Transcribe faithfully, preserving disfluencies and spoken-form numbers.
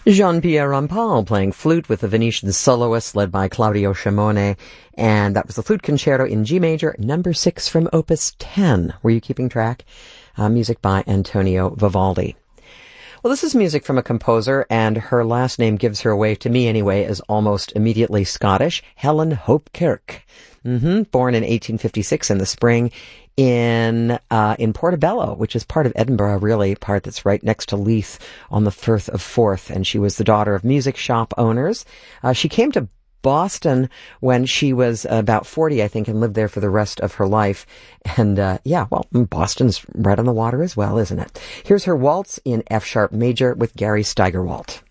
Jean-Pierre Rampal playing flute with the Venetian soloist led by Claudio Scimone, and that was the Flute Concerto in G major, number six from Opus ten. Were you keeping track? Uh, music by Antonio Vivaldi. Well, this is music from a composer, and her last name gives her away, to me anyway, as almost immediately Scottish, Helen Hope Kirk. Mm-hmm. Born in eighteen fifty-six in the spring in uh, in Portobello, which is part of Edinburgh, really, part that's right next to Leith on the Firth of Forth. And she was the daughter of music shop owners. Uh, she came to Boston when she was about forty, I think, and lived there for the rest of her life. And, uh, yeah, well, Boston's right on the water as well, isn't it? Here's her waltz in F-sharp major with Gary Steigerwalt.